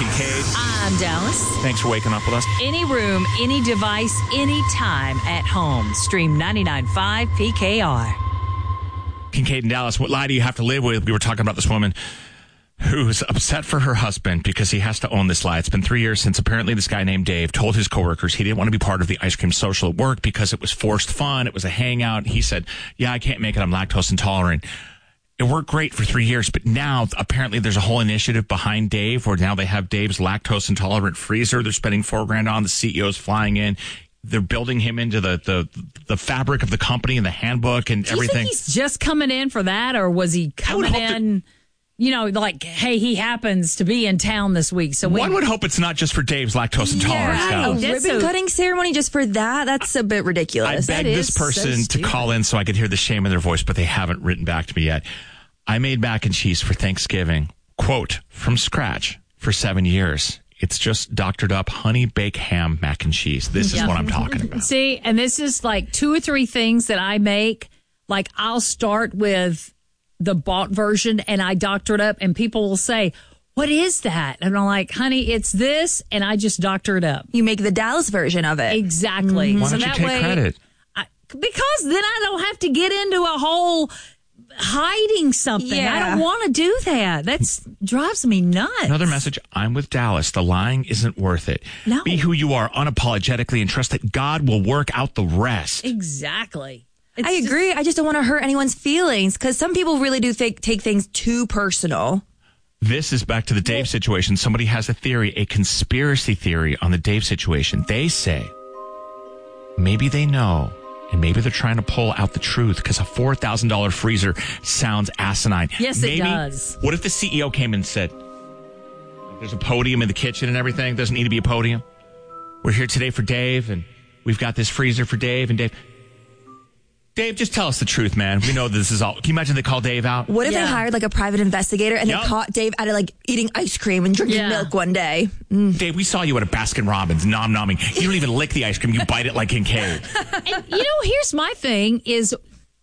Kincaid. I'm Dallas. Thanks for waking up with us. Any room, any device, anytime at home. Stream 99.5 PKR. Kincaid and Dallas, what lie do you have to live with? We were talking about this woman who's upset for her husband because he has to own this lie. It's been 3 years since apparently this guy named Dave told his coworkers he didn't want to be part of the ice cream social at work because it was forced fun. It was a hangout. He said, yeah, I can't make it. I'm lactose intolerant. It worked great for 3 years, but now apparently there's a whole initiative behind Dave where now they have Dave's lactose intolerant freezer. They're spending $4,000 on. The CEO's flying in. They're building him into the fabric of the company and the handbook and everything. Do you think he's just coming in for that, or was he coming in, like, hey, he happens to be in town this week? So one would hope it's not just for Dave's lactose intolerance. A ribbon cutting ceremony just for that? That's a bit ridiculous. I begged this person to call in so I could hear the shame in their voice, but they haven't written back to me yet. I made mac and cheese for Thanksgiving, quote, from scratch for 7 years. It's just doctored up honey baked ham mac and cheese. This is what I'm talking about. See, and this is like 2 or 3 things that I make. Like, I'll start with the bought version and I doctor it up, and people will say, what is that? And I'm like, honey, it's this, and I just doctor it up. You make the Dallas version of it. Exactly. Why don't you take credit? Because then I don't have to get into a whole hiding something. Yeah. I don't want to do that. That drives me nuts. Another message, I'm with Dallas. The lying isn't worth it. No. Be who you are unapologetically and trust that God will work out the rest. Exactly. I agree. I just don't want to hurt anyone's feelings because some people really do take things too personal. This is back to the Dave situation. Somebody has a theory, a conspiracy theory on the Dave situation. They say maybe they know. And maybe they're trying to pull out the truth because a $4,000 freezer sounds asinine. Yes, it does. What if the CEO came and said, there's a podium in the kitchen and everything? Doesn't need to be a podium. We're here today for Dave, and we've got this freezer for Dave. And Dave, just tell us the truth, man. We know this is all. Can you imagine they call Dave out? What if they hired like a private investigator and they caught Dave at like eating ice cream and drinking milk one day? Dave, we saw you at a Baskin Robbins nom-nomming. You don't even lick the ice cream. You bite it like Kincaid. And, here's my thing is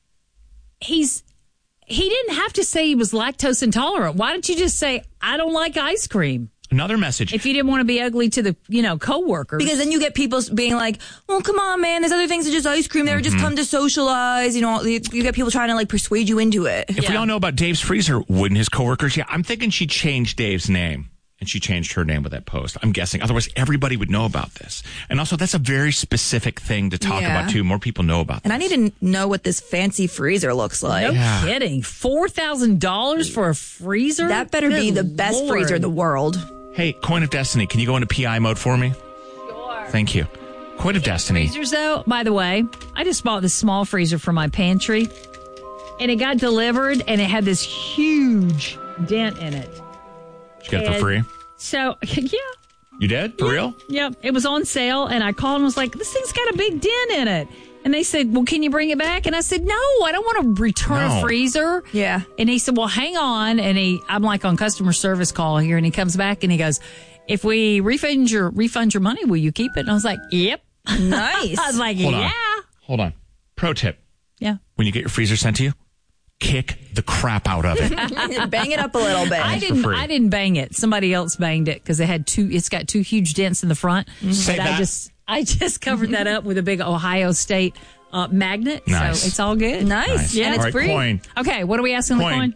he didn't have to say he was lactose intolerant. Why don't you just say, I don't like ice cream? Another message. If you didn't want to be ugly to the coworkers. Because then you get people being like, well, come on, man, there's other things than just ice cream. They just come to socialize. You get people trying to like persuade you into it. If we all know about Dave's freezer, wouldn't his coworkers? Yeah, I'm thinking she changed Dave's name. And she changed her name with that post. I'm guessing. Otherwise, everybody would know about this. And also, that's a very specific thing to talk about, too. More people know about this. And I need to know what this fancy freezer looks like. No kidding. $4,000 for a freezer? That better be the best freezer in the world. Hey, Coin of Destiny, can you go into PI mode for me? Sure. Thank you. Coin of Destiny. Freezers, though, by the way, I just bought this small freezer for my pantry. And it got delivered, and it had this huge dent in it. Did you get it for free? So, yeah. You did? For real? Yep. It was on sale, and I called and was like, this thing's got a big dent in it. And they said, well, can you bring it back? And I said, no, I don't want to return a freezer. Yeah. And he said, well, hang on. And I'm like on customer service call here, and he comes back and he goes, if we refund your money, will you keep it? And I was like, yep. Nice. I was like, Hold on. Pro tip. Yeah. When you get your freezer sent to you, kick the crap out of it. Bang it up a little bit. I didn't bang it. Somebody else banged it because it's got 2 huge dents in the front. Say but that. I just covered that up with a big Ohio State magnet. Nice. So it's all good. Nice. Yeah, and it's free. Coin. Okay, what are we asking the coin?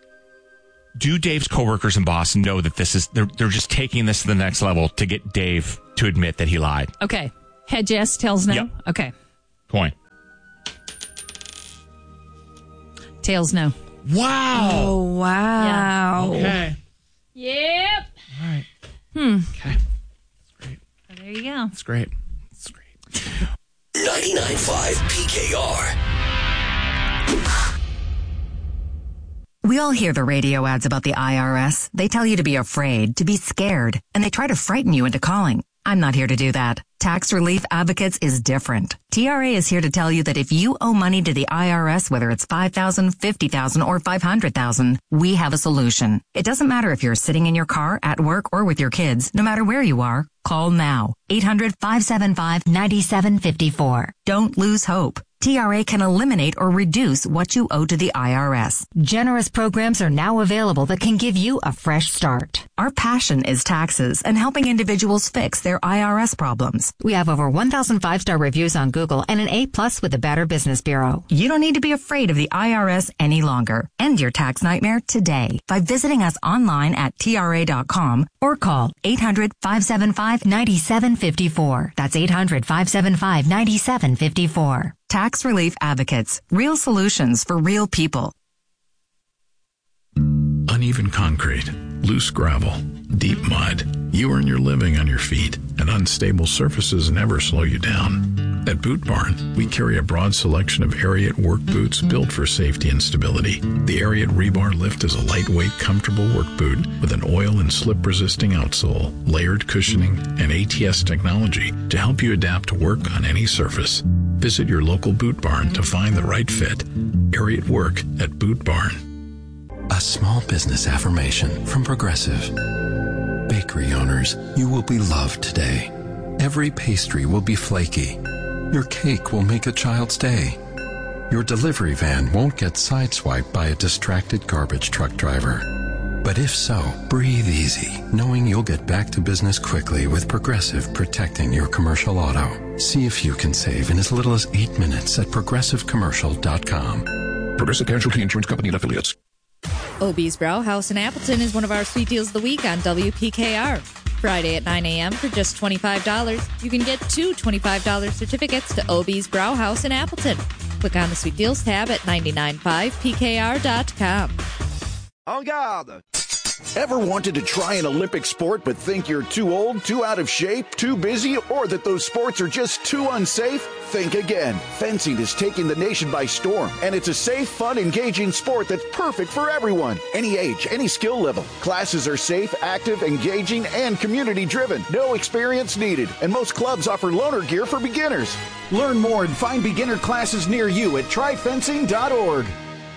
Do Dave's coworkers and boss know that this is they're just taking this to the next level to get Dave to admit that he lied? Okay. Head yes, tails no? Yep. Okay. Coin. Tails no. Wow. Oh, wow. Yeah. Okay. Yep. All right. Okay. That's great. Oh, there you go. That's great. That's great. 99.5 PKR. We all hear the radio ads about the IRS. They tell you to be afraid, to be scared, and they try to frighten you into calling. I'm not here to do that. Tax Relief Advocates is different. TRA is here to tell you that if you owe money to the IRS, whether it's $5,000, $50,000, or $500,000, we have a solution. It doesn't matter if you're sitting in your car, at work, or with your kids. No matter where you are, call now. 800-575-9754. Don't lose hope. TRA can eliminate or reduce what you owe to the IRS. Generous programs are now available that can give you a fresh start. Our passion is taxes and helping individuals fix their IRS problems. We have over 1,000 5-star reviews on Google and an A+ with the Better Business Bureau. You don't need to be afraid of the IRS any longer. End your tax nightmare today by visiting us online at TRA.com or call 800-575-9754. That's 800-575-9754. Tax Relief Advocates. Real solutions for real people. Uneven concrete, loose gravel, deep mud. You earn your living on your feet, and unstable surfaces never slow you down. At Boot Barn, we carry a broad selection of Ariat work boots built for safety and stability. The Ariat Rebar Lift is a lightweight, comfortable work boot with an oil and slip-resisting outsole, layered cushioning, and ATS technology to help you adapt to work on any surface. Visit your local Boot Barn to find the right fit. Ariat Work at Boot Barn. A small business affirmation from Progressive. Bakery owners, you will be loved today. Every pastry will be flaky. Your cake will make a child's day. Your delivery van won't get sideswiped by a distracted garbage truck driver. But if so, breathe easy, knowing you'll get back to business quickly with Progressive protecting your commercial auto. See if you can save in as little as 8 minutes at progressivecommercial.com. Progressive Casualty Insurance Company and Affiliates. Obie's Brauhaus in Appleton is one of our sweet deals of the week on WPKR. Friday at 9 a.m. for just $25, you can get 2 $25 certificates to Obie's Brauhaus in Appleton. Click on the Sweet Deals tab at 995pkr.com. En garde! Ever wanted to try an Olympic sport but think you're too old, too out of shape, too busy, or that those sports are just too unsafe? Think again. Fencing is taking the nation by storm, and it's a safe, fun, engaging sport that's perfect for everyone. Any age, any skill level. Classes are safe, active, engaging, and community-driven. No experience needed, and most clubs offer loaner gear for beginners. Learn more and find beginner classes near you at tryfencing.org.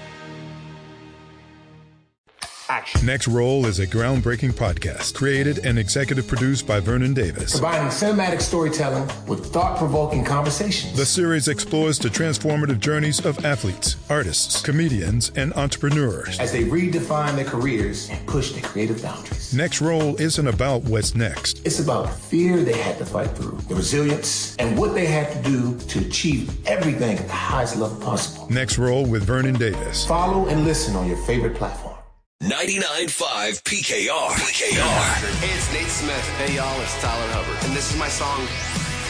Action. Next Roll is a groundbreaking podcast created and executive produced by Vernon Davis. Combining cinematic storytelling with thought-provoking conversations. The series explores the transformative journeys of athletes, artists, comedians, and entrepreneurs as they redefine their careers and push their creative boundaries. Next Roll isn't about what's next. It's about the fear they had to fight through, the resilience, and what they had to do to achieve everything at the highest level possible. Next Roll with Vernon Davis. Follow and listen on your favorite platform. 99.5 PKR. Hey, it's Nate Smith. Hey, y'all, it's Tyler Hubbard. And this is my song,